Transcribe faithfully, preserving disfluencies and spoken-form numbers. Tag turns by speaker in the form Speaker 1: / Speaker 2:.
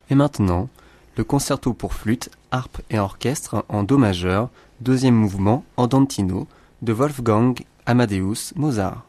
Speaker 1: Et maintenant, le concerto pour flûte, harpe et orchestre en do majeur, deuxième mouvement andantino, de Wolfgang Amadeus Mozart.